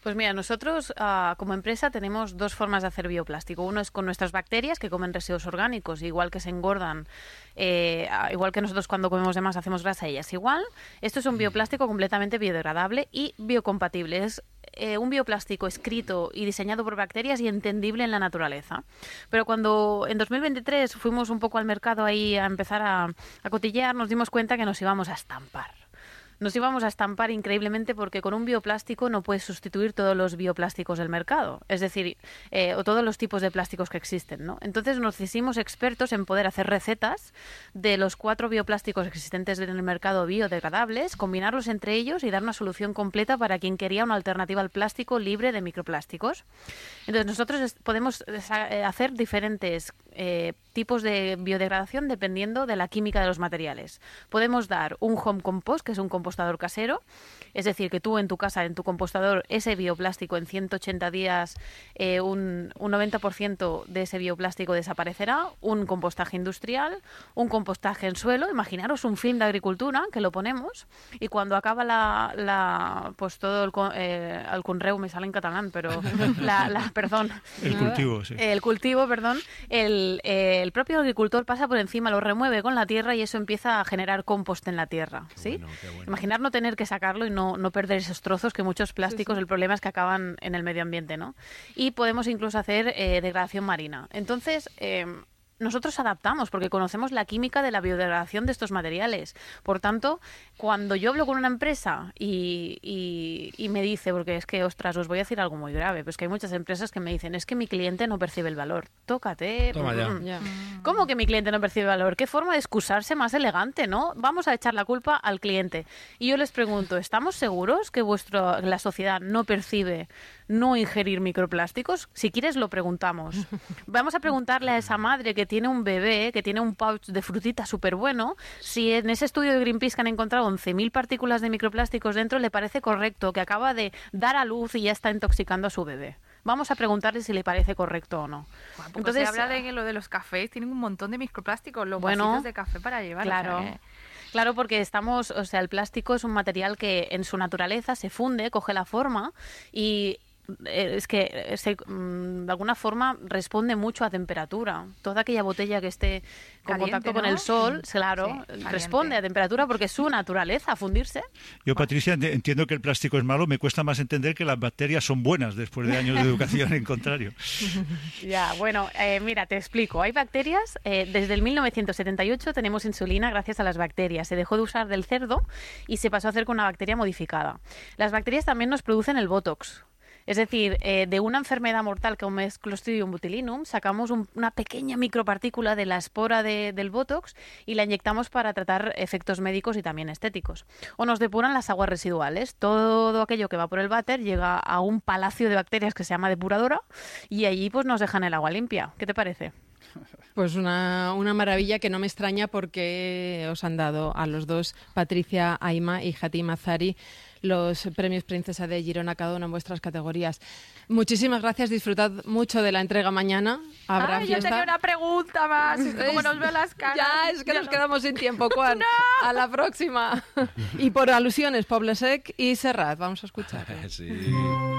Pues mira, nosotros como empresa tenemos dos formas de hacer bioplástico. Uno es con nuestras bacterias que comen residuos orgánicos, igual que se engordan, igual que nosotros cuando comemos de más hacemos grasa, ellas igual. Esto es un bioplástico completamente biodegradable y biocompatible. Es un bioplástico escrito y diseñado por bacterias y entendible en la naturaleza. Pero cuando en 2023 fuimos un poco al mercado ahí a empezar a cotillear, nos dimos cuenta que nos íbamos a estampar. Nos íbamos a estampar increíblemente porque con un bioplástico no puedes sustituir todos los bioplásticos del mercado, es decir, o todos los tipos de plásticos que existen, ¿no? Entonces nos hicimos expertos en poder hacer recetas de los 4 bioplásticos existentes en el mercado biodegradables, combinarlos entre ellos y dar una solución completa para quien quería una alternativa al plástico libre de microplásticos. Entonces nosotros podemos hacer diferentes tipos de biodegradación dependiendo de la química de los materiales. Podemos dar un home compost, que es un compostador casero, es decir, que tú en tu casa, en tu compostador, ese bioplástico en 180 días, un 90% de ese bioplástico desaparecerá, un compostaje industrial, un compostaje en suelo, imaginaros un film de agricultura que lo ponemos y cuando acaba pues todo el conreu, me sale en catalán, pero perdón. El cultivo, sí. El cultivo, perdón, el propio agricultor pasa por encima, lo remueve con la tierra y eso empieza a generar compost en la tierra, ¿sí? Qué bueno. Imaginar no tener que sacarlo y no perder esos trozos que muchos plásticos, el problema es que acaban en el medio ambiente, ¿no? Y podemos incluso hacer degradación marina. Entonces, nosotros adaptamos porque conocemos la química de la biodegradación de estos materiales. Por tanto, cuando yo hablo con una empresa y me dice, porque es que, ostras, os voy a decir algo muy grave, pues que hay muchas empresas que me dicen, es que mi cliente no percibe el valor. Tócate. Toma ya. ¿Cómo que mi cliente no percibe valor? ¿Qué forma de excusarse más elegante, no? Vamos a echar la culpa al cliente. Y yo les pregunto, ¿estamos seguros que la sociedad no percibe no ingerir microplásticos? Si quieres lo preguntamos. Vamos a preguntarle a esa madre que tiene un bebé, que tiene un pouch de frutita súper bueno, si en ese estudio de Greenpeace que han encontrado 11.000 partículas de microplásticos dentro le parece correcto, que acaba de dar a luz y ya está intoxicando a su bebé. Vamos a preguntarle si le parece correcto o no. Bueno, entonces, se habla de lo de los cafés, tienen un montón de microplásticos, los vasitos de café para llevar. Claro. O sea, Claro, porque el plástico es un material que en su naturaleza se funde, coge la forma y es que de alguna forma responde mucho a temperatura. Toda aquella botella que esté con caliente, contacto con ¿no? el sol, claro, Sí, responde a temperatura porque es su naturaleza fundirse. Yo, Patricia, entiendo que el plástico es malo, me cuesta más entender que las bacterias son buenas después de años de educación, en contrario. Ya, bueno, mira, te explico. Hay bacterias, desde el 1978 tenemos insulina gracias a las bacterias. Se dejó de usar del cerdo y se pasó a hacer con una bacteria modificada. Las bacterias también nos producen el Botox. Es decir, de una enfermedad mortal como es Clostridium botulinum, sacamos una pequeña micropartícula de la espora del Botox y la inyectamos para tratar efectos médicos y también estéticos. O nos depuran las aguas residuales. Todo aquello que va por el váter llega a un palacio de bacterias que se llama depuradora y allí pues nos dejan el agua limpia. ¿Qué te parece? Pues una maravilla que no me extraña porque os han dado a los dos, Patricia Aima y Hati Mazari, los premios Princesa de Girona, cada uno en vuestras categorías. Muchísimas gracias, disfrutad mucho de la entrega mañana. Habrá yo fiesta. tenía una pregunta más, es que como nos veo las caras. Ya, es que nos quedamos sin tiempo, Juan. ¡No! A la próxima. Y por alusiones, Poble Sec y Serrat, vamos a escuchar. Sí.